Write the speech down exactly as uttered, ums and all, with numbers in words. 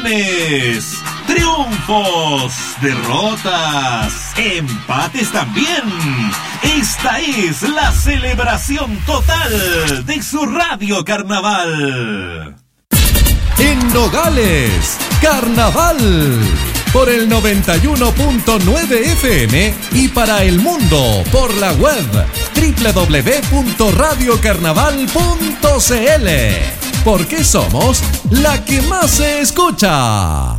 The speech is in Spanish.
goles, triunfos, derrotas, empates también. Esta es la celebración total de su Radio Carnaval. En Nogales, Carnaval, por el noventa y uno punto nueve F M y para el mundo por la web doble u doble u doble u punto radio carnaval punto c l, porque somos la que más se escucha.